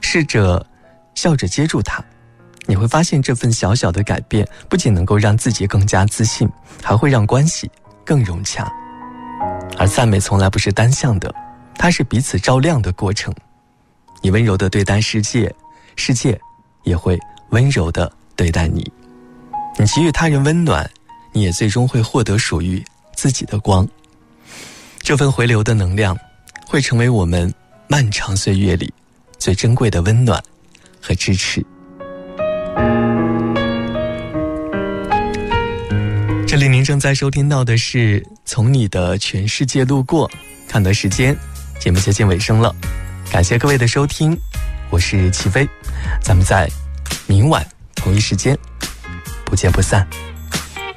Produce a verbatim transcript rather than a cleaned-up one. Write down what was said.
试着笑着接住它，你会发现这份小小的改变不仅能够让自己更加自信，还会让关系更融洽。而赞美从来不是单向的，它是彼此照亮的过程。你温柔地对待世界，世界也会温柔地对待你。你给予他人温暖，你也最终会获得属于自己的光。这份回流的能量会成为我们漫长岁月里最珍贵的温暖和支持。这里您正在收听到的是从你的全世界路过，看得时间节目接近尾声了，感谢各位的收听，我是齐飞，咱们在明晚同一时间不见不散。